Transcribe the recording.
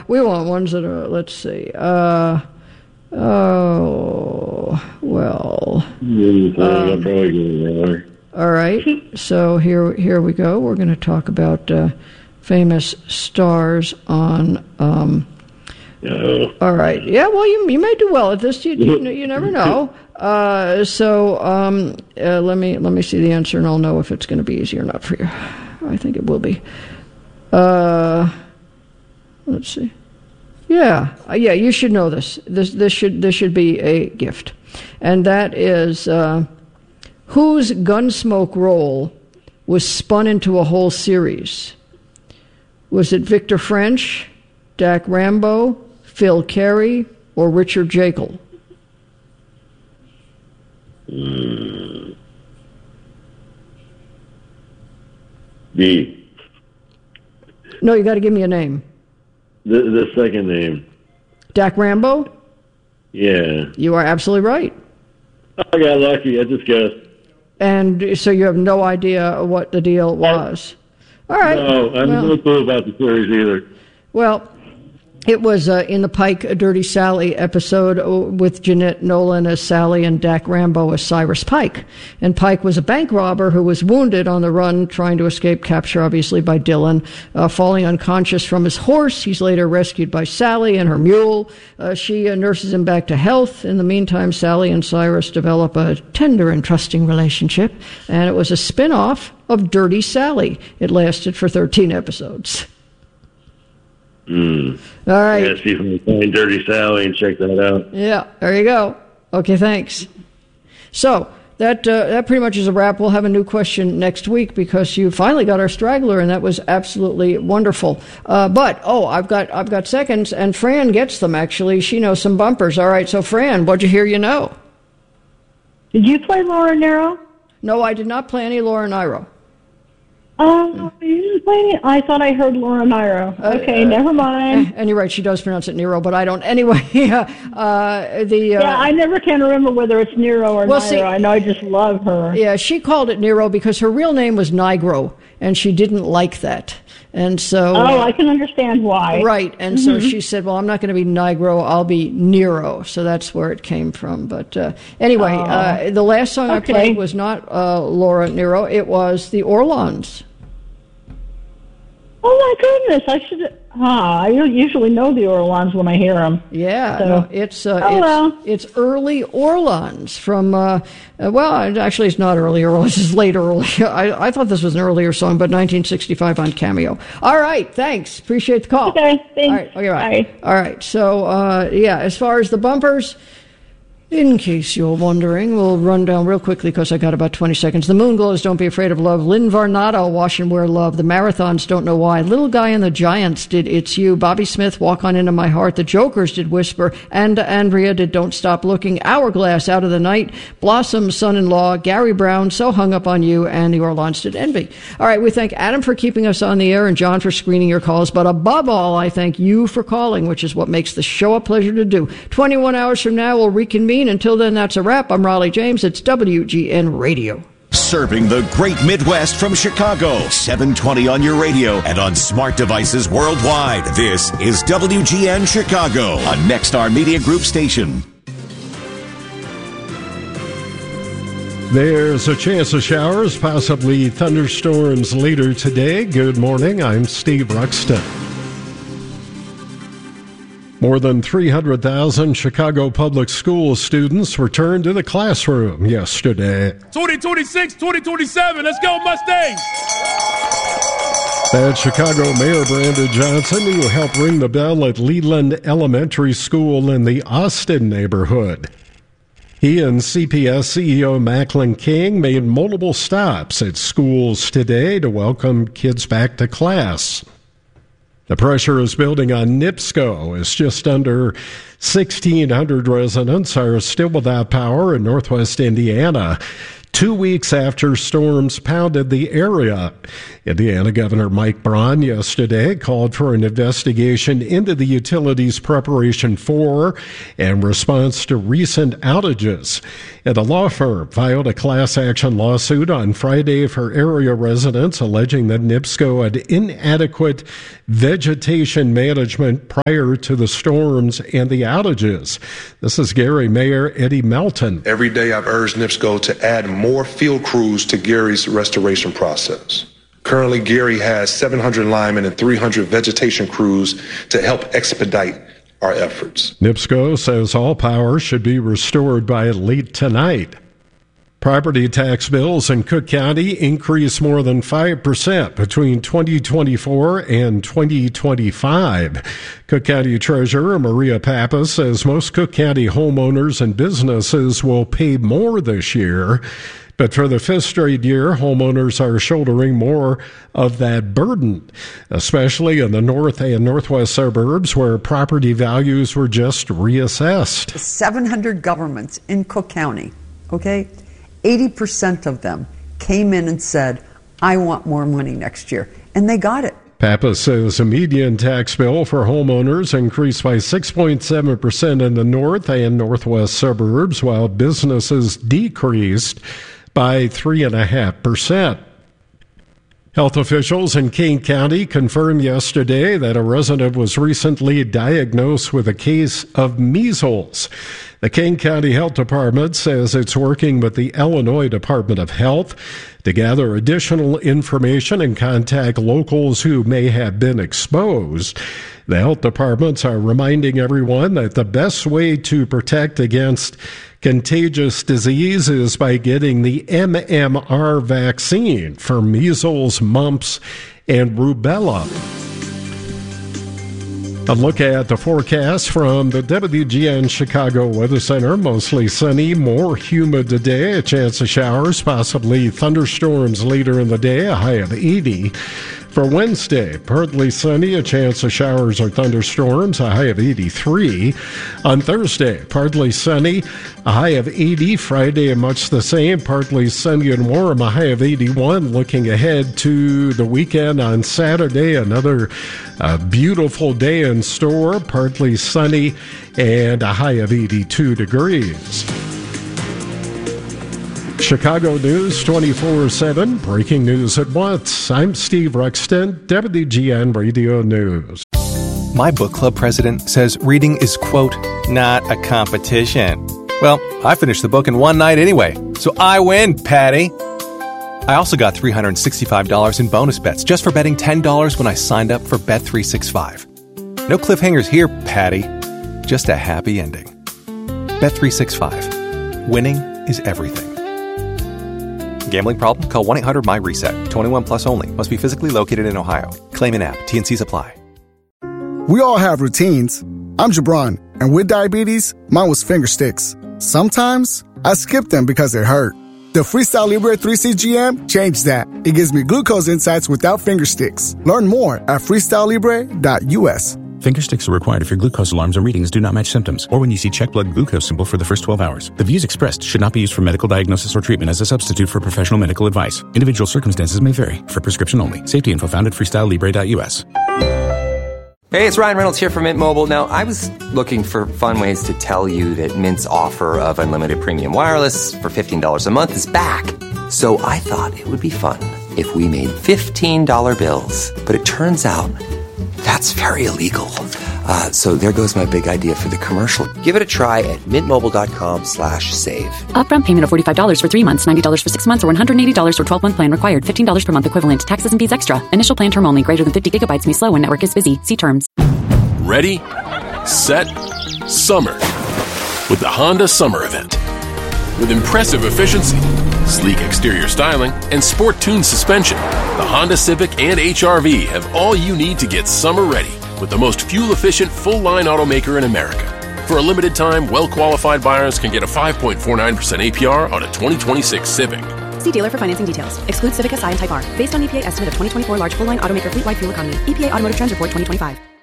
we want ones that are, let's see. All right. So here we go. We're going to talk about famous stars on. All right. Yeah. Well, you may do well at this. You never know. Let me see the answer, and I'll know if it's going to be easy or not for you. I think it will be. Let's see. Yeah. You should know this. This should be a gift, and that is whose Gunsmoke role was spun into a whole series. Was it Victor French, Dak Rambo, Phil Carey, or Richard Jekyll? B. No, you got to give me a name. The second name. Dak Rambo? Yeah. You are absolutely right. I got lucky. I just guessed. And so you have no idea what the deal was. All right. No, I have no clue about the series either. Well, it was in the Pike Dirty Sally episode with Jeanette Nolan as Sally and Dak Rambo as Cyrus Pike. And Pike was a bank robber who was wounded on the run, trying to escape capture, obviously, by Dillon. Falling unconscious from his horse, he's later rescued by Sally and her mule. She nurses him back to health. In the meantime, Sally and Cyrus develop a tender and trusting relationship. And it was a spin-off of Dirty Sally. It lasted for 13 episodes. All right. Yeah, see if we can find Dirty Sally and check that out. Yeah, there you go. Okay, thanks. So that pretty much is a wrap. We'll have a new question next week because you finally got our straggler, and that was absolutely wonderful. But I've got seconds, and Fran gets them. Actually, she knows some bumpers. All right, so Fran, what'd you hear? You know? Did you play Laura Nyro? No, I did not play any Laura Nyro. Oh, you didn't play any? I thought I heard Laura Nyro. Okay, never mind. And you're right, she does pronounce it Nero, but I don't. Anyway, I never can remember whether it's Nero or Nyro. See, I know I just love her. Yeah, she called it Nero because her real name was Nigro, and she didn't like that. And so... Oh, I can understand why. Right, and so she said, well, I'm not going to be Nigro, I'll be Nero. So that's where it came from. But anyway, the last song I played was not Laura Nyro, it was the Orlons. Oh, my goodness, I should... I usually know the Orlons when I hear them. Yeah, so. No, it's early Orlons from, actually it's not early Orlons, it's late early. I thought this was an earlier song, but 1965 on Cameo. All right, thanks. Appreciate the call. Okay, thanks. All right, okay, bye. All right, so, as far as the bumpers... In case you're wondering, we'll run down real quickly because I got about 20 seconds. The Moonglows, Don't Be Afraid of Love. Lynn Varnado, Wash and Wear Love. The Marathons, Don't Know Why. Little Guy and the Giants did It's You. Bobby Smith, Walk On Into My Heart. The Jokers did Whisper. And Andrea did Don't Stop Looking. Hourglass, Out of the Night. Blossom, Son-in-Law. Gary Brown, So Hung Up on You. And the Orlons did Envy. All right, we thank Adam for keeping us on the air and John for screening your calls. But above all, I thank you for calling, which is what makes the show a pleasure to do. 21 hours from now, we'll reconvene. Until then, that's a wrap. I'm Raleigh James. It's WGN Radio. Serving the great Midwest from Chicago. 720 on your radio and on smart devices worldwide. This is WGN Chicago, a Nexstar Media Group station. There's a chance of showers, possibly thunderstorms later today. Good morning. I'm Steve Ruxton. More than 300,000 Chicago public school students returned to the classroom yesterday. 2026, 2027, let's go Mustangs! That's Chicago Mayor Brandon Johnson, who helped ring the bell at Leland Elementary School in the Austin neighborhood. He and CPS CEO Macklin King made multiple stops at schools today to welcome kids back to class. The pressure is building on NIPSCO as just under 1,600 residents are still without power in northwest Indiana. 2 weeks after storms pounded the area. Indiana Governor Mike Braun yesterday called for an investigation into the utility's preparation for and response to recent outages. And a law firm filed a class action lawsuit on Friday for area residents alleging that NIPSCO had inadequate vegetation management prior to the storms and the outages. This is Gary Mayor Eddie Melton. Every day I've urged NIPSCO to add more field crews to Gary's restoration process. Currently, Gary has 700 linemen and 300 vegetation crews to help expedite our efforts. NIPSCO says all power should be restored by late tonight. Property tax bills in Cook County increased more than 5% between 2024 and 2025. Cook County Treasurer Maria Pappas says most Cook County homeowners and businesses will pay more this year. But for the fifth straight year, homeowners are shouldering more of that burden, especially in the north and northwest suburbs where property values were just reassessed. 700 governments in Cook County, okay? 80% of them came in and said, I want more money next year. And they got it. Pappas says a median tax bill for homeowners increased by 6.7% in the north and northwest suburbs, while businesses decreased by 3.5%. Health officials in Kane County confirmed yesterday that a resident was recently diagnosed with a case of measles. The Kane County Health Department says it's working with the Illinois Department of Health to gather additional information and contact locals who may have been exposed. The health departments are reminding everyone that the best way to protect against contagious disease is by getting the MMR vaccine for measles, mumps, and rubella. A look at the forecast from the WGN Chicago Weather Center. Mostly sunny, more humid today. A chance of showers, possibly thunderstorms later in the day, a high of 80. For Wednesday, partly sunny, a chance of showers or thunderstorms, a high of 83. On Thursday, partly sunny, a high of 80. Friday, much the same, partly sunny and warm, a high of 81. Looking ahead to the weekend on Saturday, another beautiful day in store, partly sunny and a high of 82 degrees. Chicago News 24/7, breaking news at once. I'm Steve Ruxton, WGN Radio News. My book club president says reading is, quote, not a competition. Well, I finished the book in one night anyway, so I win, Patty. I also got $365 in bonus bets just for betting $10 when I signed up for Bet365. No cliffhangers here, Patty. Just a happy ending. Bet365. Winning is everything. Gambling problem? Call 1-800-MY-RESET. 21 plus only. Must be physically located in Ohio. Claim in app. T&Cs apply. We all have routines. I'm Jabron, and with diabetes, mine was finger sticks. Sometimes I skip them because it hurt. The Freestyle Libre 3CGM changed that. It gives me glucose insights without finger sticks. Learn more at freestylelibre.us. Finger sticks are required if your glucose alarms or readings do not match symptoms, or when you see check blood glucose symbol for the first 12 hours. The views expressed should not be used for medical diagnosis or treatment as a substitute for professional medical advice. Individual circumstances may vary. For prescription only. Safety info found at freestylelibre.us. Hey, it's Ryan Reynolds here from Mint Mobile. Now, I was looking for fun ways to tell you that Mint's offer of unlimited premium wireless for $15 a month is back. So I thought it would be fun if we made $15 bills. But it turns out that's very illegal. So there goes my big idea for the commercial. Give it a try at mintmobile.com/save. Upfront payment of $45 for 3 months, $90 for 6 months, or $180 for 12-month plan required. $15 per month equivalent. Taxes and fees extra. Initial plan term only. Greater than 50 gigabytes may slow when network is busy. See terms. Ready, set, summer. With the Honda Summer Event. With impressive efficiency, sleek exterior styling, and sport-tuned suspension, the Honda Civic and HR-V have all you need to get summer ready with the most fuel-efficient full-line automaker in America. For a limited time, well-qualified buyers can get a 5.49% APR on a 2026 Civic. See dealer for financing details. Exclude Civic Si and Type R. Based on EPA estimate of 2024 large full-line automaker fleet-wide fuel economy. EPA Automotive Trends Report 2025.